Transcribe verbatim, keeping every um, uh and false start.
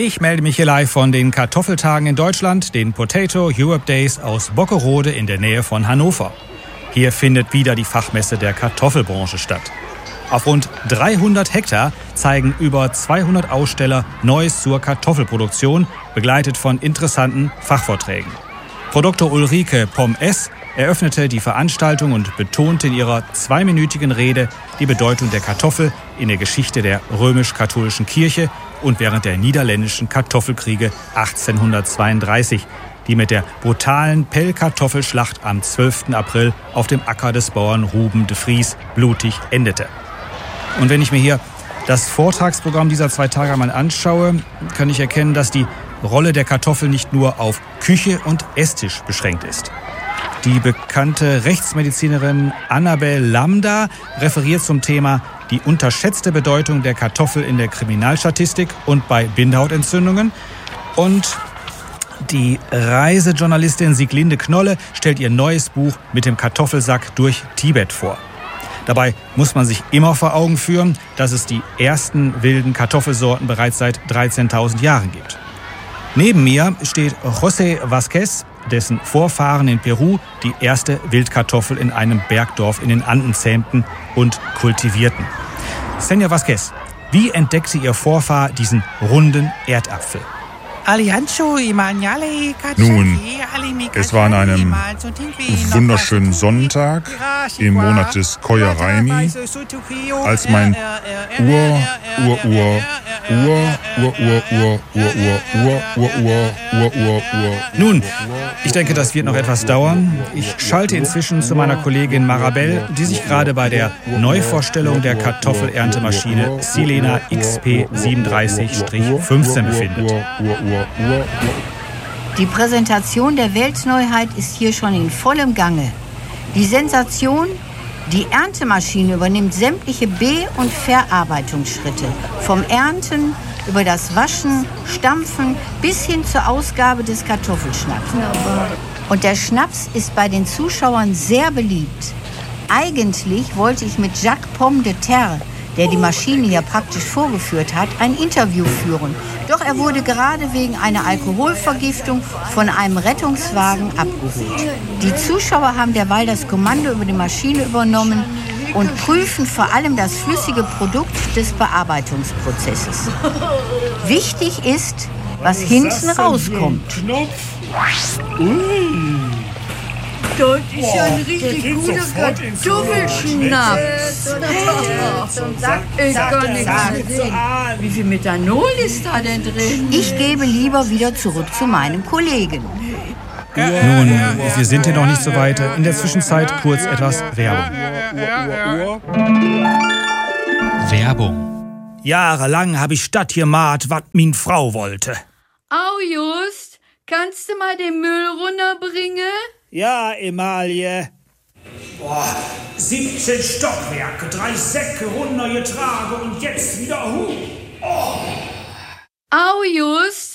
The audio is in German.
Ich melde mich hier live von den Kartoffeltagen in Deutschland, den Potato Europe Days aus Bockerode in der Nähe von Hannover. Hier findet wieder die Fachmesse der Kartoffelbranche statt. Auf rund dreihundert Hektar zeigen über zweihundert Aussteller Neues zur Kartoffelproduktion, begleitet von interessanten Fachvorträgen. Frau Doktor Ulrike Pomm-Ess eröffnete die Veranstaltung und betonte in ihrer zweiminütigen Rede die Bedeutung der Kartoffel in der Geschichte der römisch-katholischen Kirche und während der niederländischen Kartoffelkriege achtzehnhundertzweiunddreißig, die mit der brutalen Pellkartoffelschlacht am zwölften April auf dem Acker des Bauern Ruben de Vries blutig endete. Und wenn ich mir hier das Vortragsprogramm dieser zwei Tage einmal anschaue, kann ich erkennen, dass die Rolle der Kartoffel nicht nur auf Küche und Esstisch beschränkt ist. Die bekannte Rechtsmedizinerin Annabel Lambda referiert zum Thema die unterschätzte Bedeutung der Kartoffel in der Kriminalstatistik und bei Bindehautentzündungen. Und die Reisejournalistin Sieglinde Knolle stellt ihr neues Buch mit dem Kartoffelsack durch Tibet vor. Dabei muss man sich immer vor Augen führen, dass es die ersten wilden Kartoffelsorten bereits seit dreizehntausend Jahren gibt. Neben mir steht José Vázquez, dessen Vorfahren in Peru die erste Wildkartoffel in einem Bergdorf in den Anden zähmten und kultivierten. Senja Vázquez, wie entdeckte Ihr Vorfahr diesen runden Erdapfel? Nun, es war an einem wunderschönen Sonntag im Monat des Koiraimi, als mein Ur, Ur, Ur, Ur, Ur, Ur, Ur, Ur, Ur, Ur, Ur, Ur, Ur, Ur, Ur. Nun, ich denke, das wird noch etwas dauern. Ich schalte inzwischen zu meiner Kollegin Marabel, die sich gerade bei der Neuvorstellung der Kartoffelerntemaschine Silena X P siebenunddreißig fünfzehn befindet. Die Präsentation der Weltneuheit ist hier schon in vollem Gange. Die Sensation: die Erntemaschine übernimmt sämtliche Be- und Verarbeitungsschritte. Vom Ernten über das Waschen, Stampfen bis hin zur Ausgabe des Kartoffelschnaps. Und der Schnaps ist bei den Zuschauern sehr beliebt. Eigentlich wollte ich mit Jacques Pomme de Terre, der die Maschine hier praktisch vorgeführt hat, ein Interview führen. Doch er wurde gerade wegen einer Alkoholvergiftung von einem Rettungswagen abgeholt. Die Zuschauer haben derweil das Kommando über die Maschine übernommen und prüfen vor allem das flüssige Produkt des Bearbeitungsprozesses. Wichtig ist, was hinten rauskommt. Das ist ja ein richtig guter Kartoffelschnaps. Ich kann nichts mehr sehen. Wie viel Methanol ist da denn drin? Ich gebe lieber wieder zurück zu meinem Kollegen. Nun, wir sind hier noch nicht so weit. In der Zwischenzeit kurz etwas Werbung. Werbung. Jahrelang habe ich das gemacht, was min Frau wollte. Au, Just, kannst du mal den Müll runterbringen? Ja, Emalie. Boah, siebzehn Stockwerke, drei Säcke runtergetragen und jetzt wieder hoch. Oh. Au, Just.